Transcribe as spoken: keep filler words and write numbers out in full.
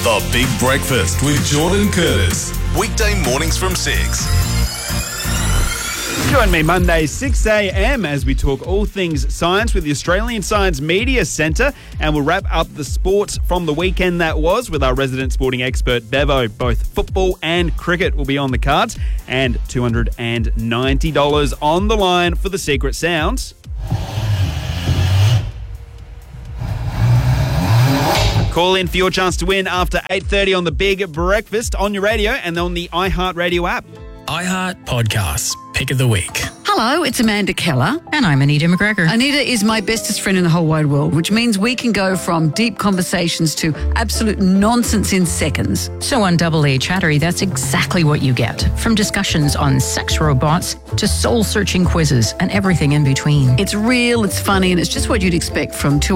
The Big Breakfast with Jordan Curtis. Weekday mornings from six. Join me Monday, six a.m. as we talk all things science with the Australian Science Media Centre, and we'll wrap up the sports from the weekend that was with our resident sporting expert, Bevo. Both football and cricket will be on the cards, and two hundred ninety dollars on the line for the secret sounds. Call in for your chance to win after eight thirty on the Big Breakfast on your radio and on the iHeartRadio app. iHeart Podcasts, Pick of the Week. Hello, it's Amanda Keller. And I'm Anita McGregor. Anita is my bestest friend in the whole wide world, which means we can go from deep conversations to absolute nonsense in seconds. So on Double A Chattery, that's exactly what you get. From discussions on sex robots to soul-searching quizzes and everything in between. It's real, it's funny, and it's just what you'd expect from two